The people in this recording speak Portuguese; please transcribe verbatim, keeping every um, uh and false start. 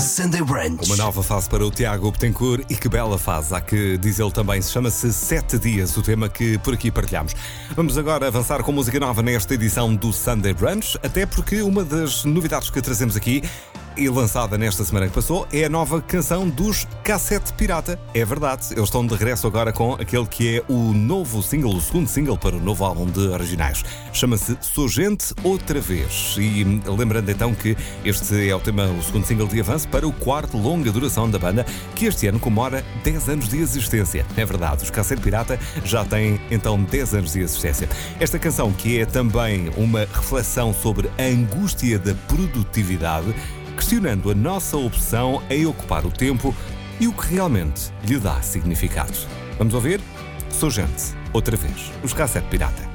Sunday Brunch. Uma nova fase para o Tiago Betancourt e que bela fase, há que diz ele também, chama-se Sete Dias, o tema que por aqui partilhamos. Vamos agora avançar com música nova nesta edição do Sunday Brunch, até porque uma das novidades que trazemos aqui e lançada nesta semana que passou é a nova canção dos Cassete Pirata. É verdade, eles estão de regresso agora com aquele que é o novo single, o segundo single para o novo álbum de originais. Chama-se Sou Gente Outra Vez. E lembrando então que este é o tema, o segundo single de avanço para o quarto longa duração da banda, que este ano comemora dez anos de existência. É verdade, os Cassete Pirata já têm então dez anos de existência. Esta canção, que é também uma reflexão sobre a angústia da produtividade, questionando a nossa obsessão em ocupar o tempo e o que realmente lhe dá significado. Vamos ouvir? Sou Gente Outra Vez, os Cassete Pirata.